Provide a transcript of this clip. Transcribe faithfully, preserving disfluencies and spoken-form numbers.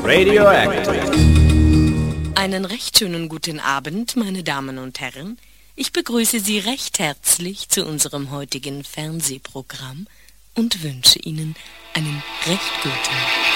Radioactive. Einen recht schönen guten Abend, meine Damen und Herren. Ich begrüße Sie recht herzlich zu unserem heutigen Fernsehprogramm und wünsche Ihnen einen recht guten